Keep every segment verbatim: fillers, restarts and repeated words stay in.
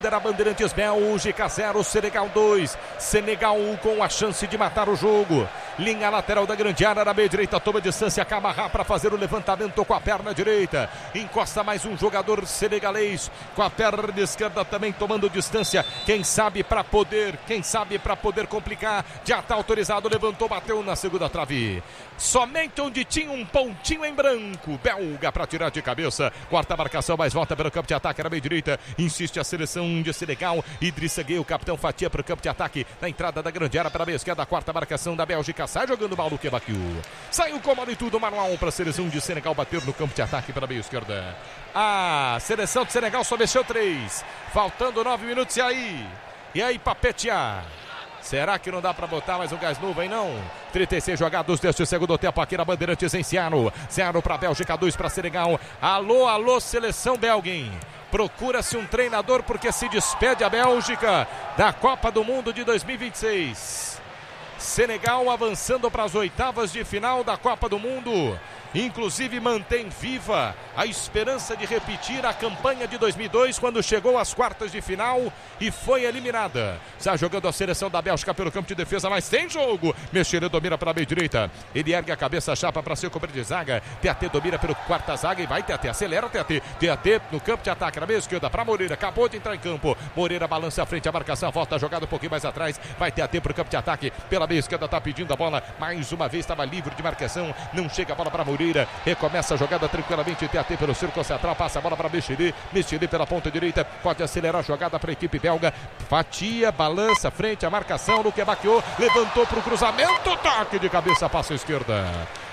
Era Bandeirantes, Bélgica zero, Senegal dois. Senegal com a chance de matar o jogo. Linha lateral da grande área, na meia direita, toma distância, Camará para fazer o levantamento com a perna direita. Encosta mais um jogador senegalês com a perna esquerda também tomando distância. Quem sabe para poder, quem sabe para poder complicar. Já está autorizado, levantou, bateu na segunda trave. Somente onde tinha um pontinho em branco. Belga para tirar de cabeça. Quarta marcação, mais volta pelo campo de ataque na meia direita. Insiste a seleção de Senegal. Idrissa Gueye, o capitão, fatia para o campo de ataque na entrada da grande área para a meia esquerda. Quarta marcação da Bélgica. Sai jogando o Maluque Bakiu. Saiu o comando e tudo, manual para a seleção de Senegal bater no campo de ataque para a meia esquerda. A seleção de Senegal só mexeu três. Faltando nove minutos e aí? E aí, papetear? Será que não dá para botar mais um gás novo aí, não? trinta e seis jogados deste segundo tempo aqui na Bandeirantes em Seattle. zero para a Bélgica, dois para Senegal. Alô, alô, seleção belga. Procura-se um treinador porque se despede a Bélgica da Copa do Mundo de dois mil e vinte e seis. Senegal avançando para as oitavas de final da Copa do Mundo. Inclusive mantém viva a esperança de repetir a campanha de dois mil e dois, quando chegou às quartas de final e foi eliminada. Está jogando a seleção da Bélgica pelo campo de defesa, mas tem jogo. Mexer domina para a meia direita. Ele ergue a cabeça, chapa para seu companheiro de zaga. T A T domina pelo quarta zaga e vai T A T. Acelera o T A T. T A T no campo de ataque na meia esquerda para Moreira. Acabou de entrar em campo. Moreira balança à frente a marcação. Volta a jogada um pouquinho mais atrás. Vai T A T para o campo de ataque. Pela meia esquerda está pedindo a bola. Mais uma vez estava livre de marcação. Não chega a bola para Moreira. Recomeça a jogada tranquilamente. T A T pelo círculo central. Passa a bola para Mechiri. Mechiri pela ponta direita. Pode acelerar a jogada para a equipe belga. Fatia, balança, frente a marcação. Luque Bakiu levantou para o cruzamento. Toque de cabeça, passa a esquerda.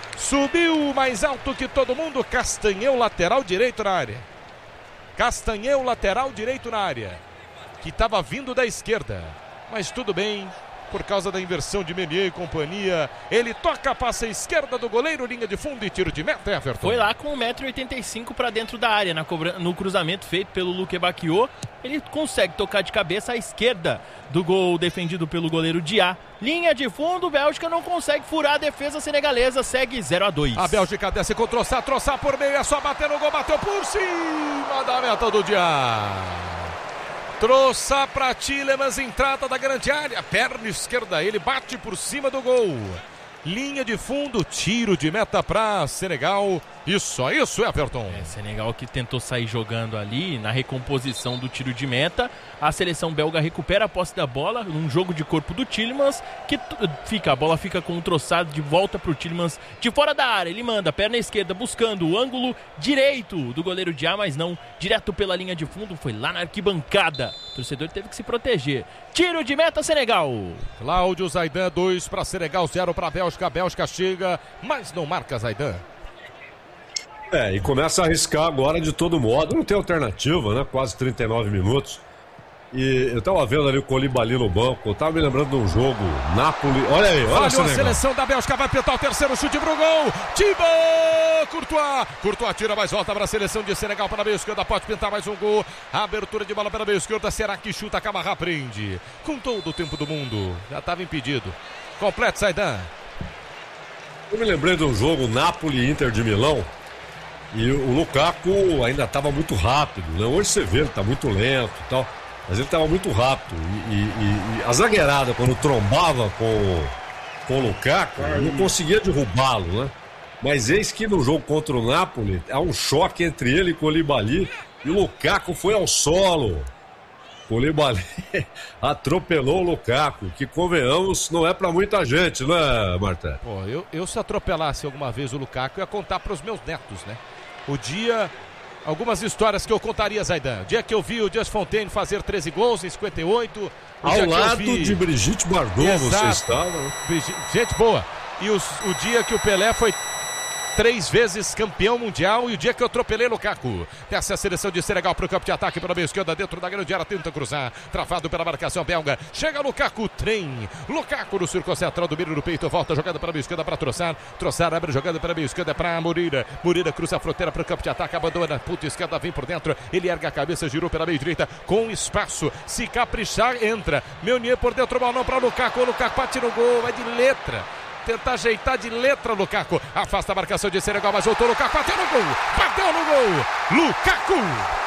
Subiu mais alto que todo mundo. Castanheu, lateral direito na área. Castanheu, lateral direito na área. Que estava vindo da esquerda. Mas tudo bem. Por causa da inversão de Meunier e companhia. Ele toca, passa a esquerda do goleiro, linha de fundo e tiro de meta, Everton. Foi lá com um metro e oitenta e cinco para dentro da área, na cobra... no cruzamento feito pelo Luque Bakiu. Ele consegue tocar de cabeça à esquerda do gol defendido pelo goleiro Dia. Linha de fundo, Bélgica não consegue furar a defesa senegalesa, segue zero a dois. A Bélgica desce com Troçar, Troçar por meio, é só bater no gol, bateu por cima da meta do Dia. Troçar para Tielemans, entrada da grande área, perna esquerda, ele bate por cima do gol. Linha de fundo, tiro de meta para Senegal. Isso, isso, Everton. É, Senegal que tentou sair jogando ali na recomposição do tiro de meta. A seleção belga recupera a posse da bola num jogo de corpo do Tielemans, que fica, a bola fica com um troçado de volta para o Tielemans de fora da área. Ele manda perna esquerda buscando o ângulo direito do goleiro Dia, mas não direto pela linha de fundo, foi lá na arquibancada. O torcedor teve que se proteger. Tiro de meta, Senegal. Cláudio Zaidan, dois para Senegal, zero para a Bélgica. A Bélgica chega, mas não marca Zaidan. É, e começa a arriscar agora de todo modo. Não tem alternativa, né? Quase trinta e nove minutos. E eu tava vendo ali o Koulibaly no banco. Eu tava me lembrando de um jogo Napoli. Olha aí, olha a seleção da Bélgica, vai pintar o terceiro chute pro gol. Thibaut Courtois. Courtois tira, mais volta para a seleção de Senegal para a meia esquerda. Pode pintar mais um gol. A abertura de bola para a meia esquerda. Será que chuta? Camará prende. Com todo o tempo do mundo. Já estava impedido. Completo, Zaidan. Eu me lembrei de um jogo Napoli e Inter de Milão. E o Lukaku ainda estava muito rápido, né? Hoje você vê, ele está muito lento e tal, mas ele estava muito rápido. E, e, e a zagueirada, quando trombava com, com o Lukaku, não conseguia derrubá-lo, né? Mas eis que no jogo contra o Napoli, há um choque entre ele e Koulibaly, e o Lukaku foi ao solo. Koulibaly atropelou o Lukaku, que, convenhamos, não é pra muita gente, né, Marta? Pô, eu, eu se atropelasse alguma vez o Lukaku, eu ia contar pros meus netos, né? O dia, algumas histórias que eu contaria, Zaidan. O dia que eu vi o Just Fontaine fazer treze gols em cinquenta e oito. Ao lado vi... de Brigitte Bardot, Exato. Você estava. Né? Gente boa. E os, o dia que o Pelé foi três vezes campeão mundial, e o dia que eu atropelei Lukaku. Essa é a seleção de Senegal para o campo de ataque pela meia esquerda, dentro da grande área, tenta cruzar, travado pela marcação belga. Chega Lukaku, trem. Lukaku no círculo central, do milho no peito, volta jogada para a meia esquerda para Troçar. Troçar abre jogada para a meia esquerda para Moreira. Moreira cruza a fronteira para o campo de ataque, abandona a ponta esquerda, vem por dentro. Ele ergue a cabeça, girou pela meia direita com espaço. Se caprichar, entra. Meunier por dentro, balão para Lukaku. Lukaku bate no gol, é de letra. Tentar ajeitar de letra, Lukaku. Afasta a marcação de Senegal, mas voltou Lukaku, bateu no gol, bateu no gol. Lukaku.